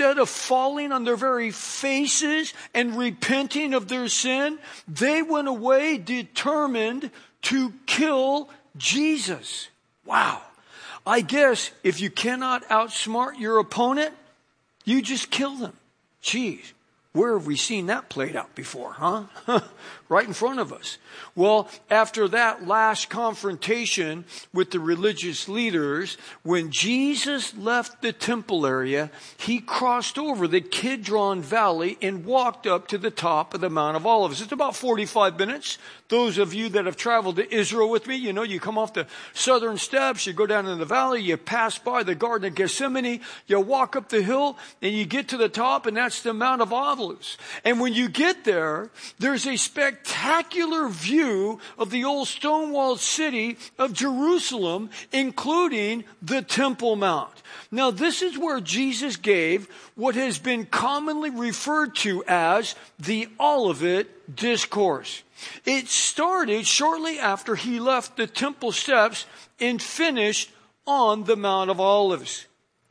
instead of falling on their very faces and repenting of their sin, they went away determined to kill Jesus. Wow. I guess if you cannot outsmart your opponent, you just kill them. Geez, where have we seen that played out before, huh? Right in front of us. Well, after that last confrontation with the religious leaders, when Jesus left the temple area, he crossed over the Kidron Valley and walked up to the top of the Mount of Olives. It's about 45 minutes. Those of you that have traveled to Israel with me, you know, you come off the southern steps, you go down in the valley, you pass by the Garden of Gethsemane, you walk up the hill, and you get to the top, and that's the Mount of Olives. And when you get there, there's a spectacular view of the old stone-walled city of Jerusalem, including the Temple Mount. Now, this is where Jesus gave what has been commonly referred to as the Olivet Discourse. It started shortly after he left the temple steps and finished on the Mount of Olives.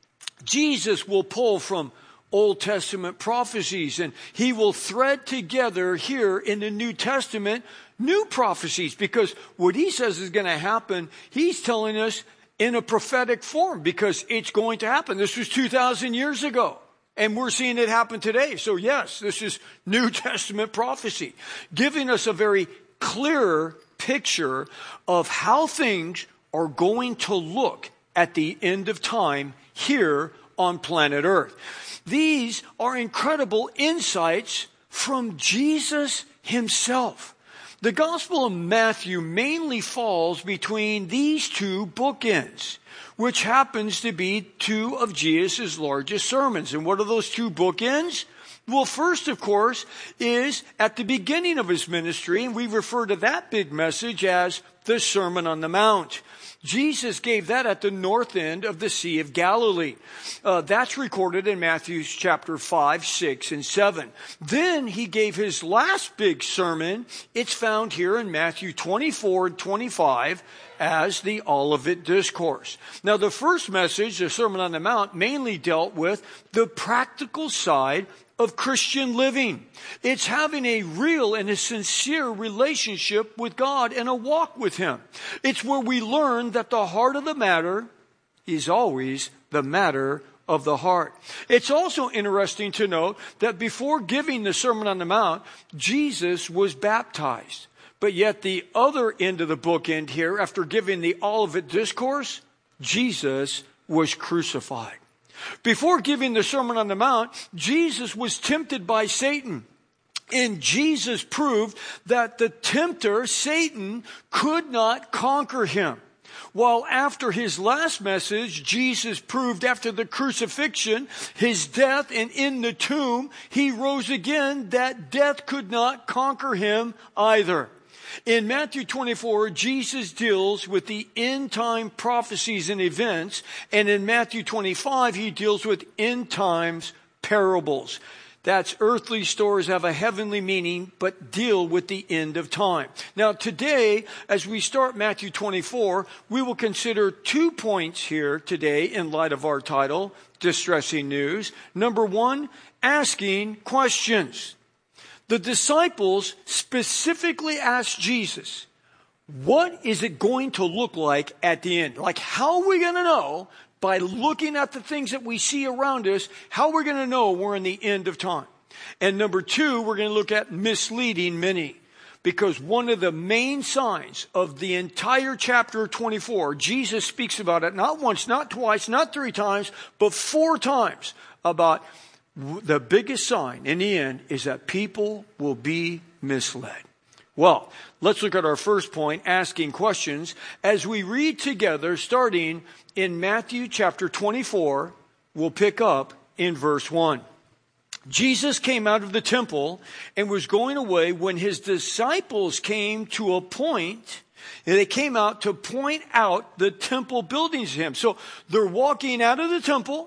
Jesus will pull from Old Testament prophecies, and he will thread together here in the New Testament new prophecies, because what he says is going to happen, he's telling us in a prophetic form, because it's going to happen. This was 2,000 years ago, and we're seeing it happen today. So yes, this is New Testament prophecy, giving us a very clear picture of how things are going to look at the end of time here on planet Earth. These are incredible insights from Jesus himself. The Gospel of Matthew mainly falls between these two bookends, which happens to be two of Jesus' largest sermons. And what are those two bookends? Well, first, of course, is at the beginning of his ministry, and we refer to that big message as the Sermon on the Mount. Jesus gave that at the north end of the Sea of Galilee. That's recorded in Matthew chapter 5, 6, and 7. Then he gave his last big sermon. It's found here in Matthew 24 and 25 as the Olivet Discourse. Now, the first message, the Sermon on the Mount, mainly dealt with the practical side of Christian living. It's having a real and a sincere relationship with God and a walk with him. It's where we learn that the heart of the matter is always the matter of the heart. It's also interesting to note that before giving the Sermon on the Mount, Jesus was baptized. But yet the other end of the bookend here, after giving the Olivet Discourse, Jesus was crucified. Before giving the Sermon on the Mount, Jesus was tempted by Satan. And Jesus proved that the tempter, Satan, could not conquer him. While after his last message, Jesus proved after the crucifixion, his death, and in the tomb, he rose again, that death could not conquer him either. In Matthew 24, Jesus deals with the end-time prophecies and events, and in Matthew 25, he deals with end-times parables. That's earthly stories have a heavenly meaning, but deal with the end of time. Now today, as we start Matthew 24, we will consider 2 points here today in light of our title, Distressing News. Number one, asking questions. The disciples specifically asked Jesus, what is it going to look like at the end? Like, how are we going to know by looking at the things that we see around us, how we're going to know we're in the end of time? And number two, we're going to look at misleading many. Because one of the main signs of the entire chapter 24, Jesus speaks about it not once, not twice, not 3 times, but 4 times about the biggest sign in the end is that people will be misled. Well, let's look at our first point, asking questions, as we read together, starting in Matthew chapter 24. We'll pick up in verse 1. Jesus came out of the temple and was going away when his disciples came to a point, and they came out to point out the temple buildings to him. So they're walking out of the temple,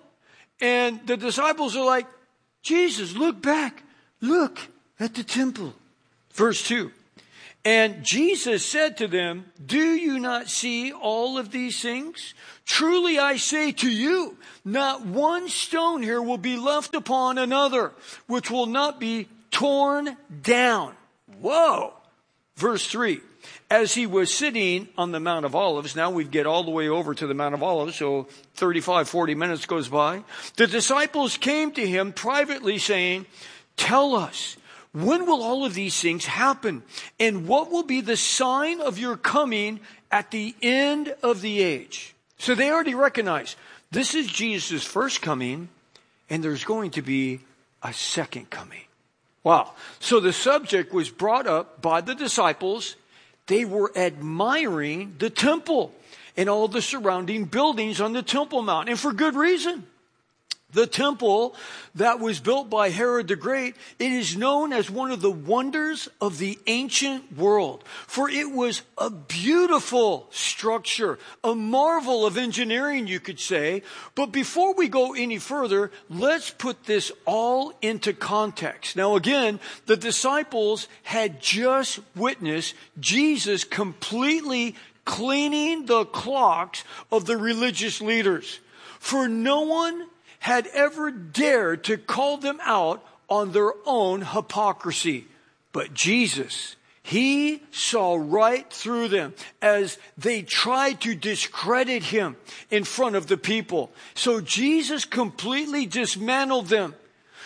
and the disciples are like, Jesus, look back. Look at the temple. Verse 2. And Jesus said to them, do you not see all of these things? Truly I say to you, not one stone here will be left upon another, which will not be torn down. Whoa! Verse 3. As he was sitting on the Mount of Olives, now we get all the way over to the Mount of Olives, so 35, 40 minutes goes by. The disciples came to him privately saying, tell us, when will all of these things happen? And what will be the sign of your coming at the end of the age? So they already recognize this is Jesus' first coming, and there's going to be a second coming. Wow. So the subject was brought up by the disciples. They were admiring the temple and all the surrounding buildings on the Temple Mount, and for good reason. The temple that was built by Herod the Great, it is known as one of the wonders of the ancient world. For it was a beautiful structure, a marvel of engineering, you could say. But before we go any further, let's put this all into context. Now again, the disciples had just witnessed Jesus completely cleaning the clocks of the religious leaders. For no one had ever dared to call them out on their own hypocrisy. But Jesus, he saw right through them as they tried to discredit him in front of the people. So Jesus completely dismantled them.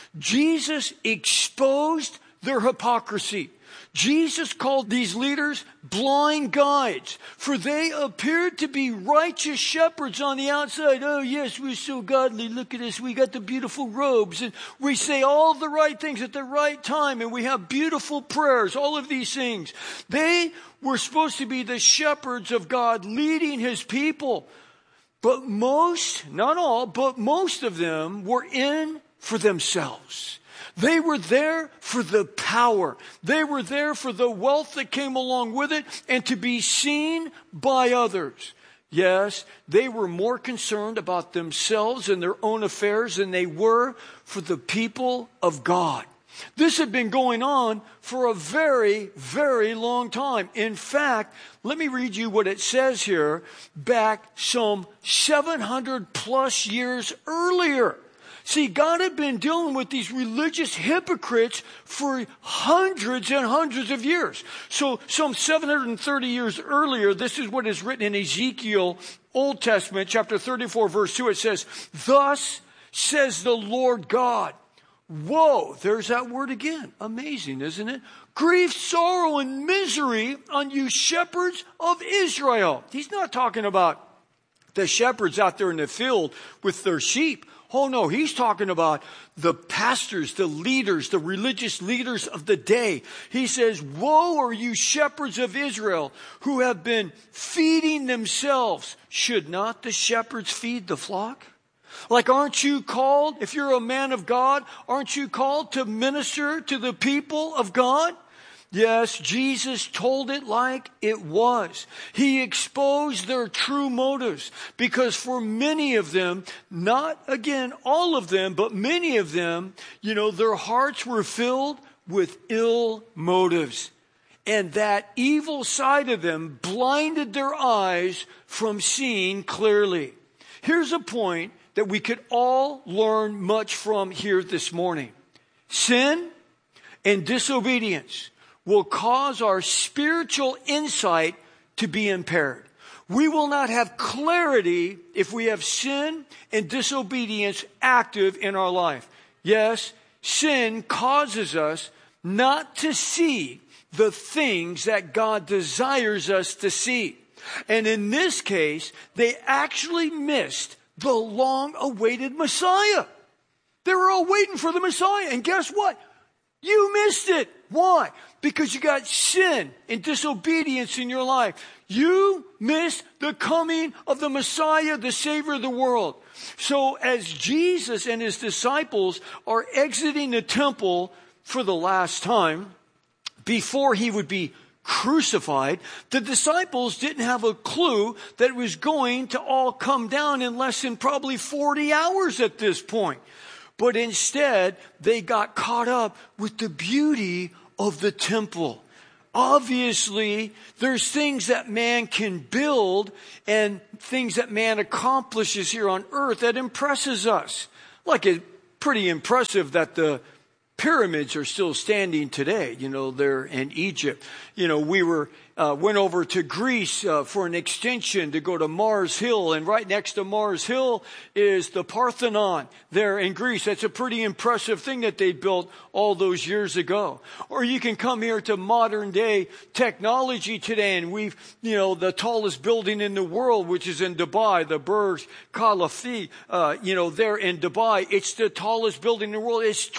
Jesus exposed their hypocrisy. Jesus called these leaders blind guides, for they appeared to be righteous shepherds on the outside. Oh yes, we're so godly. Look at us. We got the beautiful robes and we say all the right things at the right time and we have beautiful prayers, all of these things. They were supposed to be the shepherds of God leading his people. But most, not all, but most of them were in for themselves. They were there for the power. They were there for the wealth that came along with it and to be seen by others. Yes, they were more concerned about themselves and their own affairs than they were for the people of God. This had been going on for a very, very long time. In fact, let me read you what it says here back some 700 plus years earlier. See, God had been dealing with these religious hypocrites for hundreds and hundreds of years. So some 730 years earlier, this is what is written in Ezekiel, Old Testament, chapter 34, verse 2. It says, thus says the Lord God. Whoa, there's that word again. Amazing, isn't it? Grief, sorrow, and misery on you shepherds of Israel. He's not talking about the shepherds out there in the field with their sheep. Oh no, he's talking about the pastors, the leaders, the religious leaders of the day. He says, woe are you shepherds of Israel who have been feeding themselves. Should not the shepherds feed the flock? Like, aren't you called, if you're a man of God, aren't you called to minister to the people of God? Yes, Jesus told it like it was. He exposed their true motives because for many of them, not again all of them, but many of them, their hearts were filled with ill motives. And that evil side of them blinded their eyes from seeing clearly. Here's a point that we could all learn much from here this morning. Sin and disobedience will cause our spiritual insight to be impaired. We will not have clarity if we have sin and disobedience active in our life. Yes, sin causes us not to see the things that God desires us to see. And in this case, they actually missed the long-awaited Messiah. They were all waiting for the Messiah. And guess what? You missed it. Why? Because you got sin and disobedience in your life. You missed the coming of the Messiah, the Savior of the world. So as Jesus and his disciples are exiting the temple for the last time, before he would be crucified, the disciples didn't have a clue that it was going to all come down in less than probably 40 hours at this point. But instead, they got caught up with the beauty of the temple. Obviously, there's things that man can build and things that man accomplishes here on earth that impresses us. Like it's pretty impressive that the pyramids are still standing today. They're in Egypt. We went over to Greece for an extension to go to Mars Hill, and right next to Mars Hill is the Parthenon there in Greece. That's a pretty impressive thing that they built all those years ago. Or you can come here to modern day technology today, and we've, the tallest building in the world, which is in Dubai, the Burj Khalifa, there in Dubai. It's the tallest building in the world. It's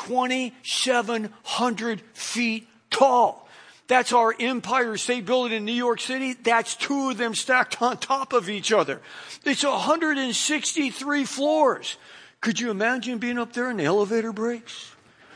2,700 feet tall. That's our Empire State Building in New York City. That's two of them stacked on top of each other. It's 163 floors. Could you imagine being up there and the elevator breaks?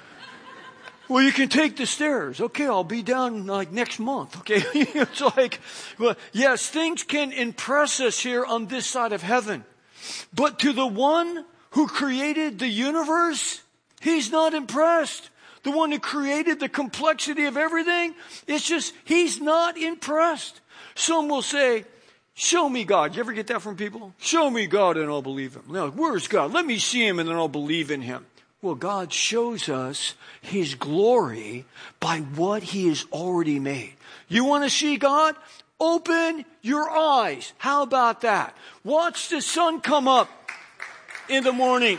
Well, you can take the stairs. Okay, I'll be down next month. Okay, it's well, yes, things can impress us here on this side of heaven. But to the one who created the universe, he's not impressed. The one who created the complexity of everything, it's just, he's not impressed. Some will say, show me God. You ever get that from people? Show me God and I'll believe him. Like, where's God? Let me see him and then I'll believe in him. Well, God shows us his glory by what he has already made. You want to see God? Open your eyes. How about that? Watch the sun come up in the morning.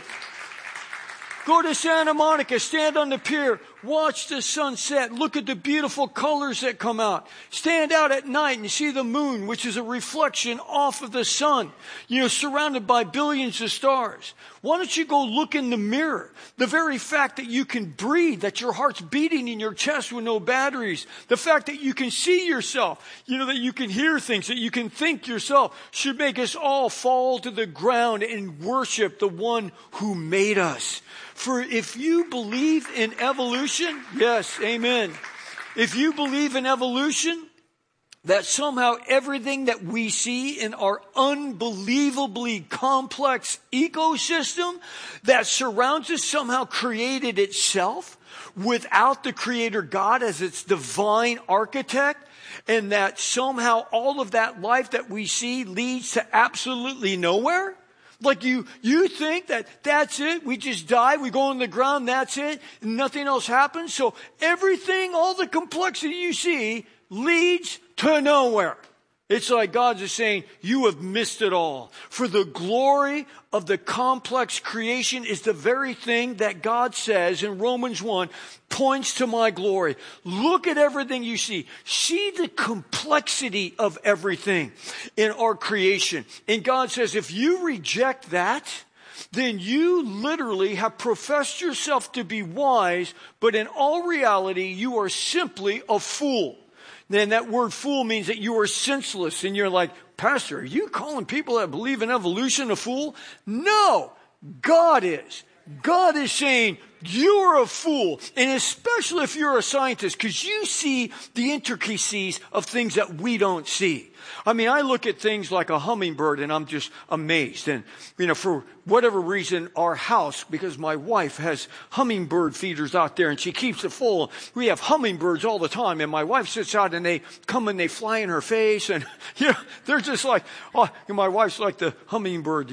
Go to Santa Monica, stand on the pier, watch the sunset, look at the beautiful colors that come out. Stand out at night and see the moon, which is a reflection off of the sun, surrounded by billions of stars. Why don't you go look in the mirror? The very fact that you can breathe, that your heart's beating in your chest with no batteries, the fact that you can see yourself, that you can hear things, that you can think yourself, should make us all fall to the ground and worship the one who made us. For if you believe in evolution, yes, amen. If you believe in evolution, that somehow everything that we see in our unbelievably complex ecosystem that surrounds us somehow created itself without the Creator God as its divine architect, and that somehow all of that life that we see leads to absolutely nowhere? Like you think that that's it. We just die. We go on the ground. That's it. Nothing else happens. So everything, all the complexity you see leads to nowhere. It's like God is saying, you have missed it all. For the glory of the complex creation is the very thing that God says in Romans 1 points to my glory. Look at everything you see. See the complexity of everything in our creation. And God says, if you reject that, then you literally have professed yourself to be wise, but in all reality, you are simply a fool. Then that word fool means that you are senseless. And you're like, Pastor, are you calling people that believe in evolution a fool? No, God is. God is saying, you're a fool. And especially if you're a scientist, because you see the intricacies of things that we don't see. I mean, I look at things like a hummingbird and I'm just amazed. And, for whatever reason, our house, because my wife has hummingbird feeders out there and she keeps it full. We have hummingbirds all the time. And my wife sits out and they come and they fly in her face. And, they're just like, oh, my wife's like the hummingbird,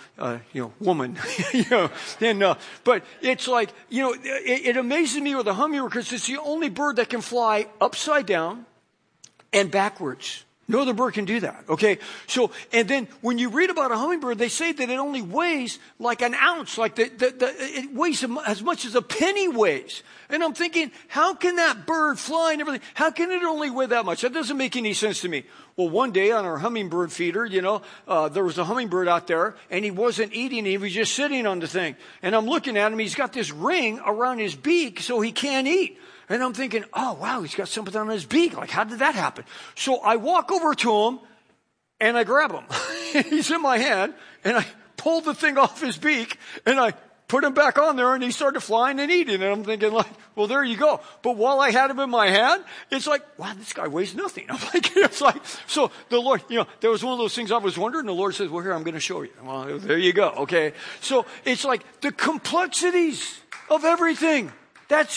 woman, but it's like, it amazes me with a hummingbird because it's the only bird that can fly upside down and backwards. No other bird can do that, okay? So, and then when you read about a hummingbird, they say that it only weighs like an ounce, like it weighs as much as a penny weighs. And I'm thinking, how can that bird fly and everything, how can it only weigh that much? That doesn't make any sense to me. Well, one day on our hummingbird feeder, there was a hummingbird out there and he wasn't eating, he was just sitting on the thing. And I'm looking at him, he's got this ring around his beak so he can't eat. And I'm thinking, oh, wow, he's got something on his beak. Like, how did that happen? So I walk over to him and I grab him. He's in my hand and I pull the thing off his beak and I put him back on there and he started flying and eating. And I'm thinking well, there you go. But while I had him in my hand, it's like, wow, this guy weighs nothing. I'm like, so the Lord, there was one of those things I was wondering. The Lord says, well, here, I'm going to show you. Well, there you go. Okay. So it's like the complexities of everything. That's it.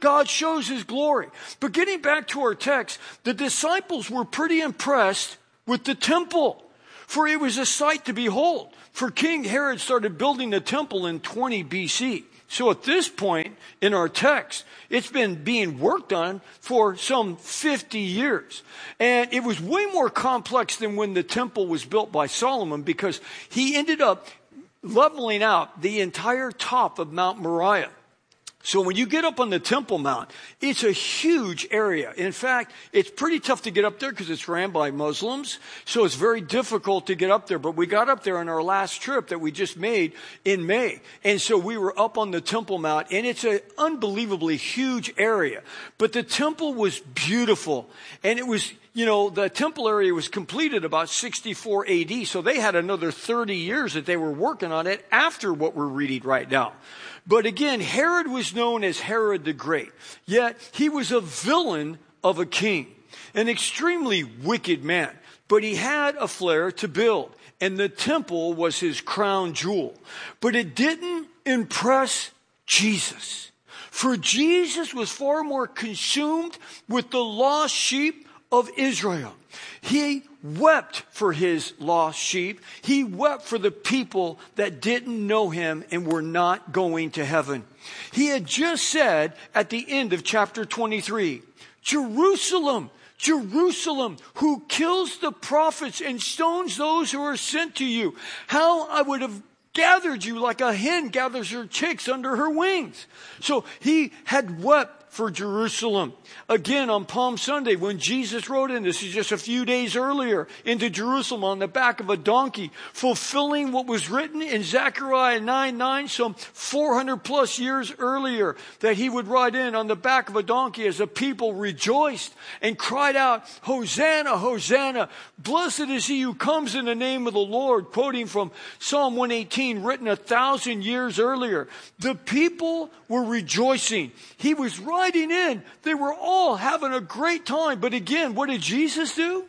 God shows his glory. But getting back to our text, the disciples were pretty impressed with the temple, for it was a sight to behold. For King Herod started building the temple in 20 BC. So at this point in our text, it's been being worked on for some 50 years. And it was way more complex than when the temple was built by Solomon, because he ended up leveling out the entire top of Mount Moriah. So when you get up on the Temple Mount, it's a huge area. In fact, it's pretty tough to get up there because it's ran by Muslims. So it's very difficult to get up there. But we got up there on our last trip that we just made in May. And so we were up on the Temple Mount, and it's an unbelievably huge area. But the temple was beautiful. And it was, the temple area was completed about 64 AD. So they had another 30 years that they were working on it after what we're reading right now. But again, Herod was known as Herod the Great. Yet he was a villain of a king, an extremely wicked man. But he had a flair to build, and the temple was his crown jewel. But it didn't impress Jesus. For Jesus was far more consumed with the lost sheep of Israel. He wept for his lost sheep. He wept for the people that didn't know him and were not going to heaven. He had just said at the end of chapter 23, Jerusalem, Jerusalem, who kills the prophets and stones those who are sent to you. How I would have gathered you like a hen gathers her chicks under her wings. So he had wept for Jerusalem. Again, on Palm Sunday, when Jesus rode in, this is just a few days earlier, into Jerusalem on the back of a donkey, fulfilling what was written in Zechariah 9:9, some 400 plus years earlier, that he would ride in on the back of a donkey as the people rejoiced and cried out, Hosanna, Hosanna, blessed is he who comes in the name of the Lord, quoting from Psalm 118, written 1,000 years earlier. The people were rejoicing. He was riding in. They were all having a great time. But again, what did Jesus do?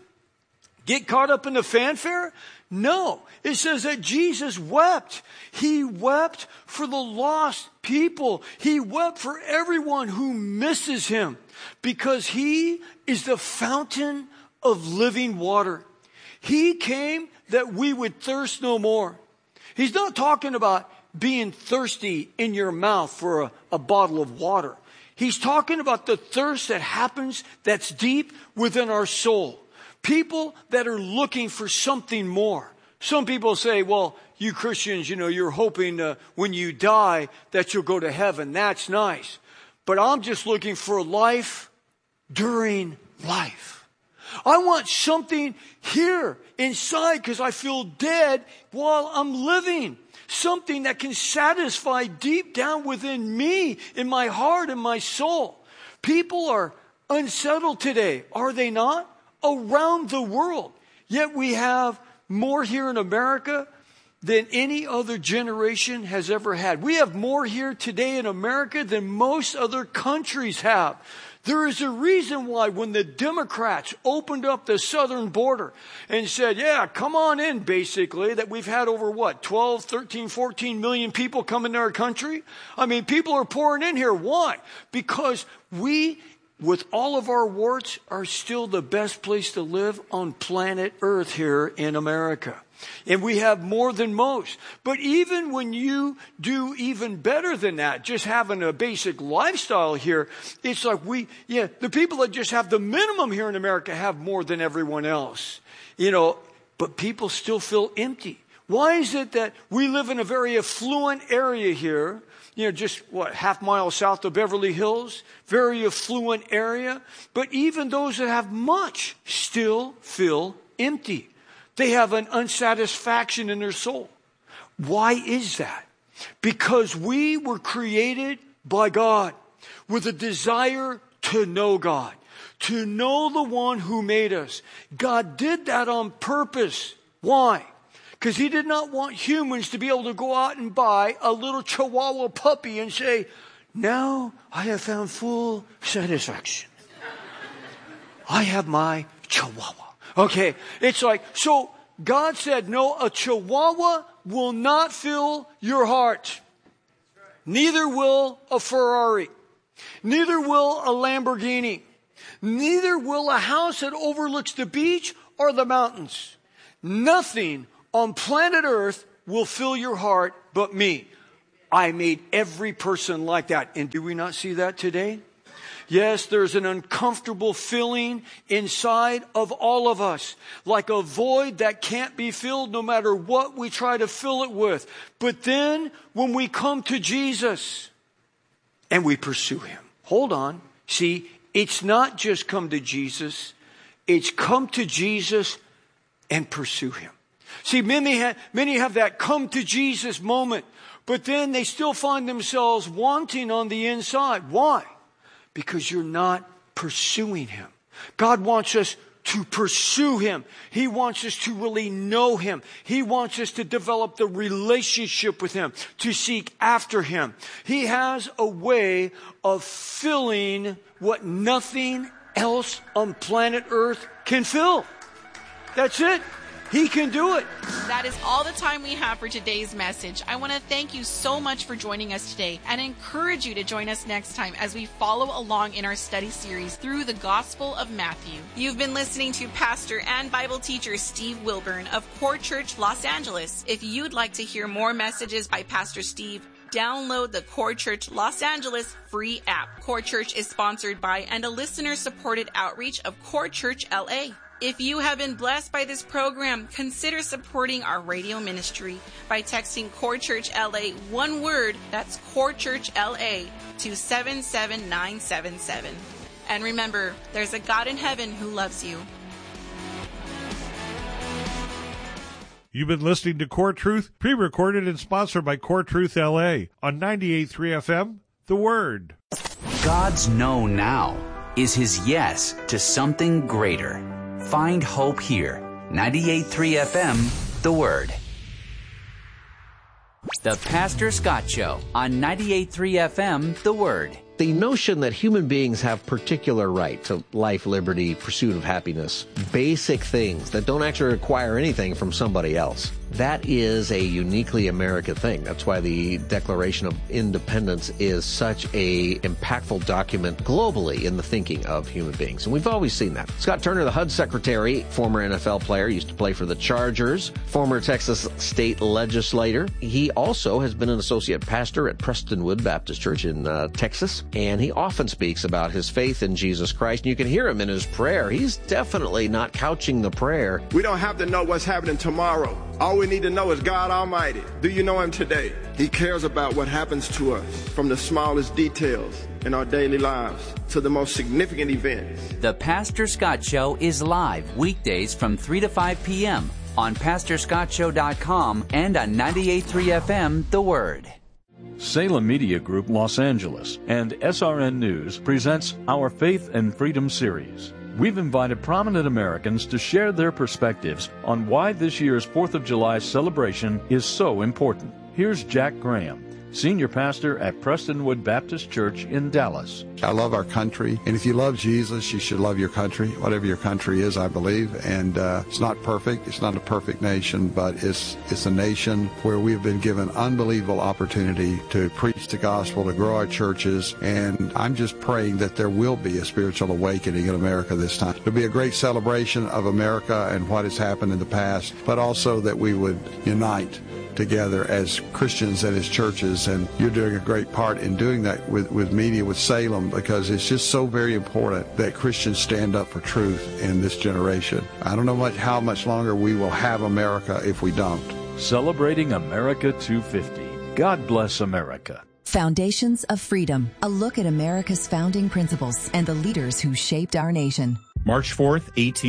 Get caught up in the fanfare? No. It says that Jesus wept. He wept for the lost people. He wept for everyone who misses him, because he is the fountain of living water. He came that we would thirst no more. He's not talking about being thirsty in your mouth for a bottle of water. He's talking about the thirst that happens that's deep within our soul. People that are looking for something more. Some people say, well, you Christians, you're hoping when you die that you'll go to heaven. That's nice. But I'm just looking for life during life. I want something here inside because I feel dead while I'm living. Something that can satisfy deep down within me, in my heart and my soul. People are unsettled today, are they not? Around the world. Yet we have more here in America than any other generation has ever had. We have more here today in America than most other countries have. There is a reason why when the Democrats opened up the southern border and said, yeah, come on in, basically, that we've had over 12, 13, 14 million people come into our country. I mean, people are pouring in here. Why? Because we, with all of our warts, are still the best place to live on planet Earth here in America. And we have more than most. But even when you do even better than that, just having a basic lifestyle here, it's like the people that just have the minimum here in America have more than everyone else. But people still feel empty. Why is it that we live in a very affluent area here, just half mile south of Beverly Hills, very affluent area, but even those that have much still feel empty. They have an unsatisfaction in their soul. Why is that? Because we were created by God with a desire to know God, to know the one who made us. God did that on purpose. Why? Because he did not want humans to be able to go out and buy a little Chihuahua puppy and say, now I have found full satisfaction. I have my Chihuahua. Okay, it's like, so God said, no, a Chihuahua will not fill your heart. Neither will a Ferrari. neither will a Lamborghini, neither will a house that overlooks the beach or the mountains. Nothing on planet Earth will fill your heart but me. I made every person like that. And do we not see that today? Yes, there's an uncomfortable feeling inside of all of us, like a void that can't be filled no matter what we try to fill it with. But then when we come to Jesus and we pursue him, hold on. See, it's not just come to Jesus. It's come to Jesus and pursue him. See, many have that come to Jesus moment, but then they still find themselves wanting on the inside. Why? Because you're not pursuing him. God wants us to pursue him. He wants us to really know him. He wants us to develop the relationship with him, to seek after him. He has a way of filling what nothing else on planet Earth can fill. That's it. He can do it. That is all the time we have for today's message. I want to thank you so much for joining us today and encourage you to join us next time as we follow along in our study series through the Gospel of Matthew. You've been listening to Pastor and Bible teacher Steve Wilburn of Core Church Los Angeles. If you'd like to hear more messages by Pastor Steve, download the Core Church Los Angeles free app. Core Church is sponsored by and a listener-supported outreach of Core Church LA. If you have been blessed by this program, consider supporting our radio ministry by texting Core Church LA one word, that's Core Church LA, to 77977. And remember, there's a God in heaven who loves you. You've been listening to Core Truth, pre-recorded and sponsored by Core Truth LA on 98.3 FM, The Word. God's no now is his yes to something greater. Find hope here. 98.3 FM, The Word. The Pastor Scott Show on 98.3 FM, The Word. The notion that human beings have particular right to life, liberty, pursuit of happiness, basic things that don't actually require anything from somebody else, that is a uniquely American thing. That's why the Declaration of Independence is such a impactful document globally in the thinking of human beings. And we've always seen that. Scott Turner, the HUD secretary, former NFL player, used to play for the Chargers, former Texas state legislator. He also has been an associate pastor at Prestonwood Baptist Church in Texas. And he often speaks about his faith in Jesus Christ. And you can hear him in his prayer. He's definitely not couching the prayer. We don't have to know what's happening tomorrow. All we need to know is God Almighty. Do you know him today? He cares about what happens to us, from the smallest details in our daily lives to the most significant events. The Pastor Scott Show is live weekdays from 3 to 5 p.m. on PastorScottShow.com and on 98.3 FM, The Word. Salem Media Group Los Angeles and SRN News presents our Faith and Freedom series. We've invited prominent Americans to share their perspectives on why this year's 4th of July celebration is so important. Here's Jack Graham, senior pastor at Prestonwood Baptist Church in Dallas. I love our country, and if you love Jesus, you should love your country, whatever your country is, I believe. And it's not perfect. It's not a perfect nation, but it's a nation where we've been given unbelievable opportunity to preach the gospel, to grow our churches, and I'm just praying that there will be a spiritual awakening in America this time. It'll be a great celebration of America and what has happened in the past, but also that we would unite together as Christians and as churches, and you're doing a great part in doing that with media, with Salem, because it's just so very important that Christians stand up for truth in this generation. I don't know how much longer we will have America if we don't. Celebrating America 250. God bless America. Foundations of Freedom, a look at America's founding principles and the leaders who shaped our nation. March 4th,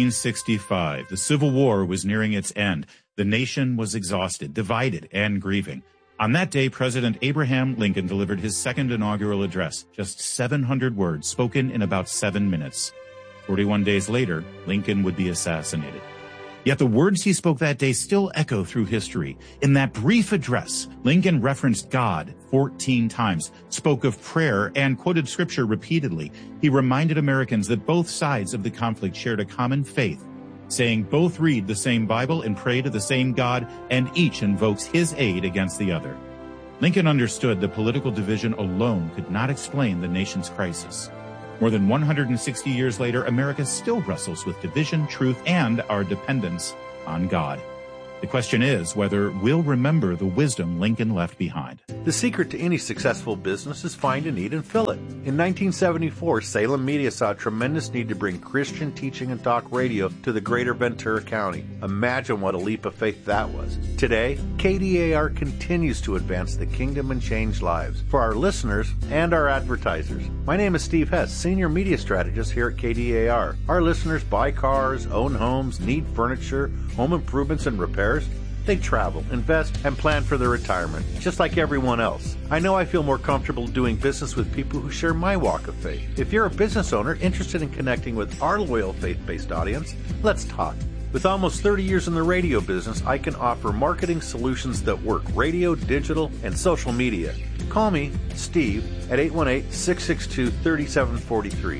1865. The Civil War was nearing its end. The nation was exhausted, divided, and grieving. On that day, President Abraham Lincoln delivered his second inaugural address, just 700 words spoken in about 7 minutes. 41 days later, Lincoln would be assassinated. Yet the words he spoke that day still echo through history. In that brief address, Lincoln referenced God 14 times, spoke of prayer, and quoted scripture repeatedly. He reminded Americans that both sides of the conflict shared a common faith, saying both read the same Bible and pray to the same God, and each invokes his aid against the other. Lincoln understood that political division alone could not explain the nation's crisis. More than 160 years later, America still wrestles with division, truth, and our dependence on God. The question is whether we'll remember the wisdom Lincoln left behind. The secret to any successful business is find a need and fill it. In 1974, Salem Media saw a tremendous need to bring Christian teaching and talk radio to the greater Ventura County. Imagine what a leap of faith that was. Today, KDAR continues to advance the kingdom and change lives for our listeners and our advertisers. My name is Steve Hess, Senior Media Strategist here at KDAR. Our listeners buy cars, own homes, need furniture, home improvements and repairs. They travel, invest, and plan for their retirement, just like everyone else. I know I feel more comfortable doing business with people who share my walk of faith. If you're a business owner interested in connecting with our loyal faith-based audience, let's talk. With almost 30 years in the radio business, I can offer marketing solutions that work: radio, digital, and social media. Call me, Steve, at 818-662-3743.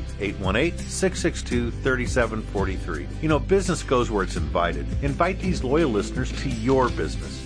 818-662-3743. You know, business goes where it's invited. Invite these loyal listeners to your business.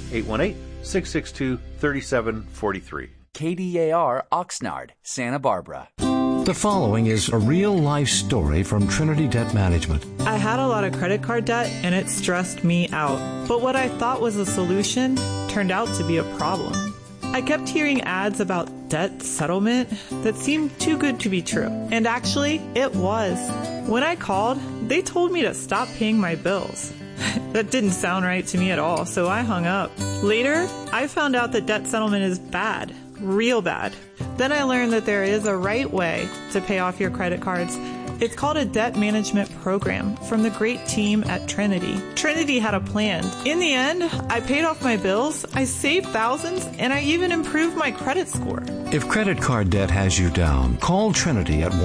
818-662-3743. KDAR Oxnard, Santa Barbara. The following is a real-life story from Trinity Debt Management. I had a lot of credit card debt, and it stressed me out. But what I thought was a solution turned out to be a problem. I kept hearing ads about debt settlement that seemed too good to be true. And actually, it was. When I called, they told me to stop paying my bills. That didn't sound right to me at all, so I hung up. Later, I found out that debt settlement is bad. Real bad. Then I learned that there is a right way to pay off your credit cards. It's called a debt management program from the great team at Trinity. Trinity had a plan. In the end, I paid off my bills, I saved thousands, and I even improved my credit score. If credit card debt has you down, call Trinity at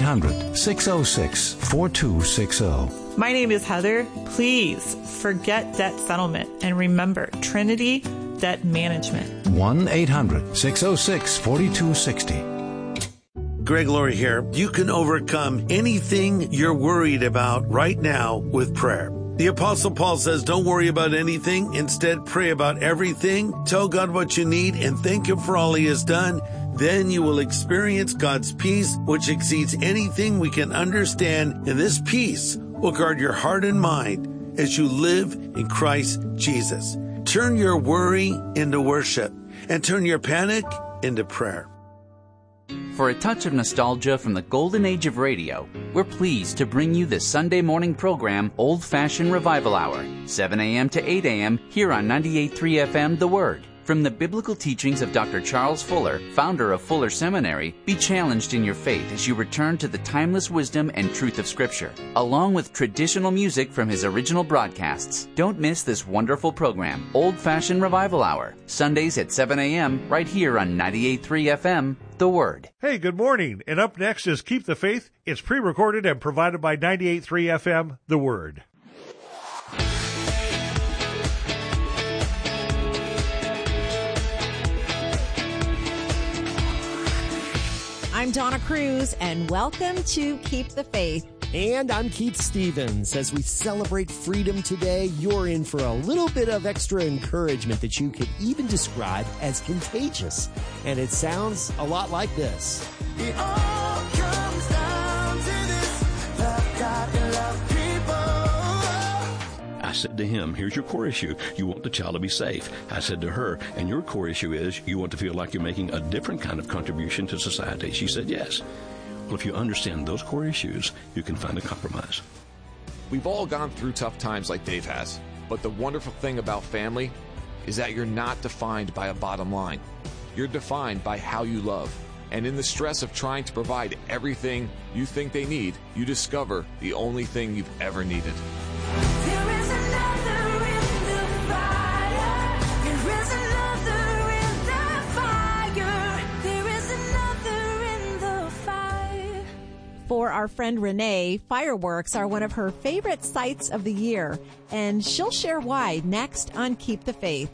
1-800-606-4260. My name is Heather. Please forget debt settlement and remember Trinity Debt Management. 1-800-606-4260. Greg Laurie here. You can overcome anything you're worried about right now with prayer. The Apostle Paul says, don't worry about anything. Instead, pray about everything. Tell God what you need and thank Him for all He has done. Then you will experience God's peace, which exceeds anything we can understand. And this peace will guard your heart and mind as you live in Christ Jesus. Turn your worry into worship and turn your panic into prayer. For a touch of nostalgia from the golden age of radio, we're pleased to bring you the Sunday morning program Old Fashioned Revival Hour, 7 a.m. to 8 a.m. here on 98.3 FM The Word. From the biblical teachings of Dr. Charles Fuller, founder of Fuller Seminary, be challenged in your faith as you return to the timeless wisdom and truth of Scripture, along with traditional music from his original broadcasts. Don't miss this wonderful program, Old Fashioned Revival Hour, Sundays at 7 a.m. right here on 98.3 FM, The Word. Hey, good morning. And up next is Keep the Faith. It's pre-recorded and provided by 98.3 FM, The Word. I'm Donna Cruz, and welcome to Keep the Faith. And I'm Keith Stevens. As we celebrate freedom today, you're in for a little bit of extra encouragement that you could even describe as contagious. And it sounds a lot like this. It all comes down to this. Love God and love people. I said to him, here's your core issue. You want the child to be safe. I said to her, and your core issue is you want to feel like you're making a different kind of contribution to society. She said, yes. Well, if you understand those core issues, you can find a compromise. We've all gone through tough times like Dave has, but the wonderful thing about family is that you're not defined by a bottom line. You're defined by how you love. And in the stress of trying to provide everything you think they need, you discover the only thing you've ever needed. For our friend Renee, fireworks are one of her favorite sights of the year, and she'll share why next on Keep the Faith.